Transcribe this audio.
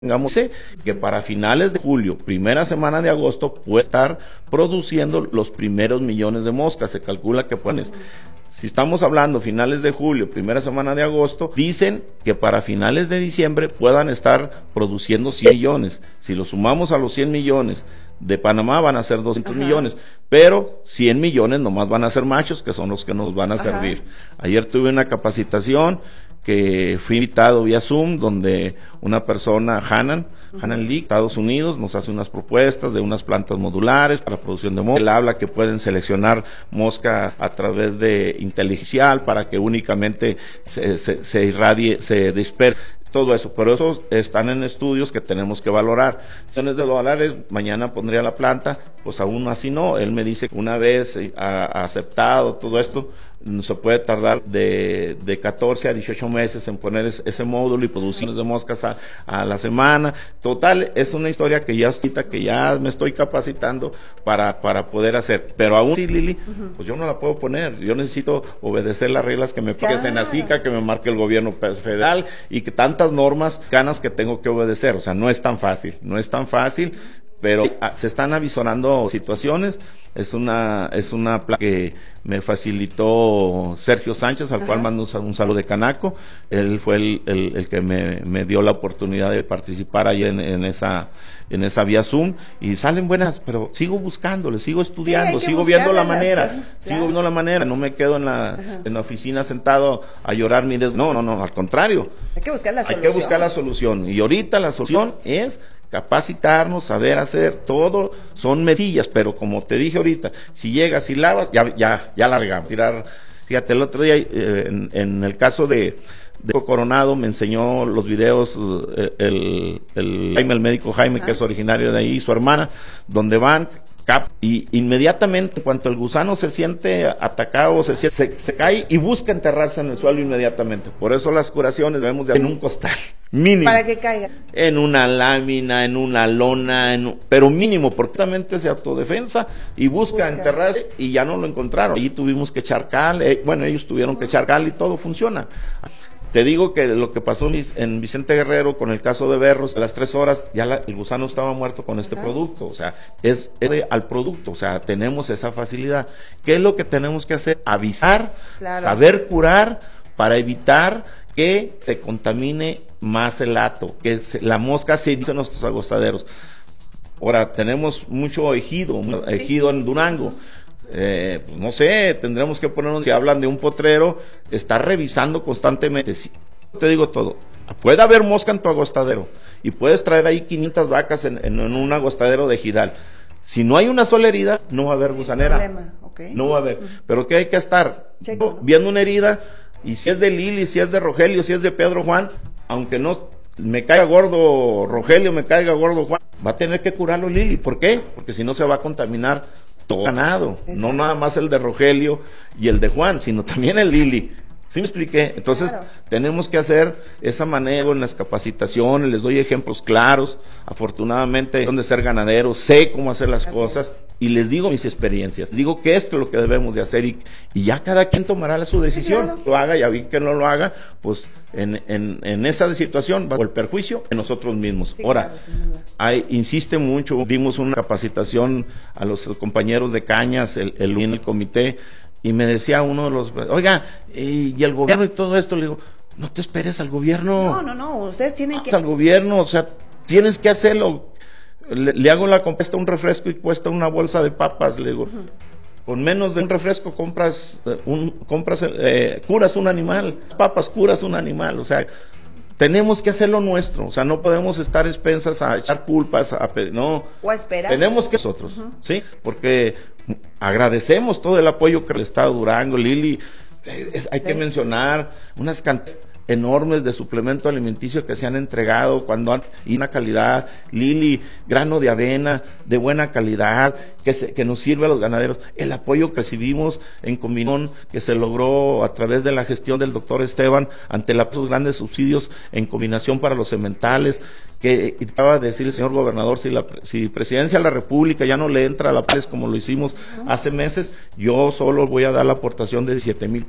Tengamos que para finales de julio, primera semana de agosto, puede estar produciendo los primeros millones de moscas. Se calcula que pones. Si estamos hablando finales de julio, primera semana de agosto, dicen que para finales de diciembre puedan estar produciendo 100 millones. Si lo sumamos a los 100 millones de Panamá van a ser 200 millones, pero 100 millones nomás van a ser machos, que son los que nos van a servir. Ayer tuve una capacitación que fui invitado vía Zoom, donde una persona, Hanan Lee, Estados Unidos, nos hace unas propuestas de unas plantas modulares para producción de mosca. Él habla que pueden seleccionar mosca a través de inteligencia para que únicamente se irradie, se disperse. Todo eso, pero esos están en estudios que tenemos que valorar. Millones de dólares, mañana pondría la planta, pues aún así no. Él me dice que una vez aceptado todo esto, se puede tardar de 14 a 18 meses en poner ese módulo y producir de moscas a la semana. Total, es una historia que ya me estoy capacitando para poder hacer. Pero aún sí, Lili, pues yo no la puedo poner. Yo necesito obedecer las reglas que me marque Senacica, que me marque el gobierno federal y que tantas normas ganas que tengo que obedecer. O sea, no es tan fácil, pero se están avisorando situaciones. Es una placa que me facilitó Sergio Sánchez, al cual mando un saludo de Canaco. Él fue el que me dio la oportunidad de participar ahí en esa vía Zoom, y salen buenas, pero sigo buscándole, sigo estudiando, sigo viendo la manera, no me quedo en la oficina sentado a llorar no, al contrario. Hay que buscar la solución. Y ahorita la solución es capacitarnos, saber hacer todo, son mesillas, pero como te dije ahorita, si llegas y lavas, ya la regamos. Fíjate, el otro día, en el caso de Coronado, me enseñó los videos el médico Jaime, que es originario de ahí, y su hermana, donde van y inmediatamente, en cuanto el gusano se siente atacado, se cae y busca enterrarse en el suelo inmediatamente. Por eso las curaciones debemos de en un costal mínimo, para que caiga en una lámina, en una lona, pero mínimo, porque justamente es autodefensa y busca enterrarse, y ya no lo encontraron. Allí tuvimos que echar cal, ellos tuvieron que echar cal y todo funciona. Te digo que lo que pasó en Vicente Guerrero con el caso de Berros, a las 3 horas ya el gusano estaba muerto con este producto. O sea, es al producto, o sea, tenemos esa facilidad. ¿Qué es lo que tenemos que hacer? Avisar, saber curar, para evitar que se contamine más el hato, que la mosca se dice en nuestros agostaderos. Ahora, tenemos mucho ejido en Durango. Pues no sé, tendremos que ponernos, si hablan de un potrero, estar revisando constantemente. Te digo todo, puede haber mosca en tu agostadero y puedes traer ahí 500 vacas en un agostadero de ejidal. Si no hay una sola herida, no va a haber gusanera, no va a haber. Pero que hay que estar viendo una herida, y si es de Lili, si es de Rogelio, si es de Pedro Juan, aunque no me caiga gordo Rogelio, me caiga gordo Juan, va a tener que curarlo Lili. ¿Por qué? Porque si no se va a contaminar todo ganado, no nada más el de Rogelio y el de Juan, sino también el Lili. ¿Sí me expliqué? Entonces, tenemos que hacer esa manera en las capacitaciones, les doy ejemplos claros. Afortunadamente, donde ser ganadero, sé cómo hacer las cosas, y les digo mis experiencias. Digo que esto es lo que debemos de hacer, y ya cada quien tomará su decisión. Lo haga, ya vi que no lo haga, pues en esa situación va el perjuicio en nosotros mismos. Ahora, insiste mucho, dimos una capacitación a los compañeros de Cañas, el comité, y me decía uno de los, oiga, y el gobierno y todo esto, le digo, no te esperes al gobierno. No, ustedes tienen que... Al gobierno, o sea, tienes que hacerlo. Le hago la compra, un refresco y cuesta una bolsa de papas, le digo, con menos de un refresco curas un animal, papas curas un animal, o sea, tenemos que hacer lo nuestro, o sea, no podemos estar expensas a echar culpas, no, o a esperar. Tenemos que nosotros, ¿sí? Porque agradecemos todo el apoyo que el Estado Durango, Lili, hay que mencionar unas cantidades enormes de suplemento alimenticio que se han entregado y una calidad, Lili, grano de avena de buena calidad que nos sirve a los ganaderos, el apoyo que recibimos en combinación que se logró a través de la gestión del doctor Esteban ante los grandes subsidios en combinación para los sementales, que acaba de decir el señor gobernador, si Presidencia de la República ya no le entra a la paz como lo hicimos hace meses, yo solo voy a dar la aportación de 17,000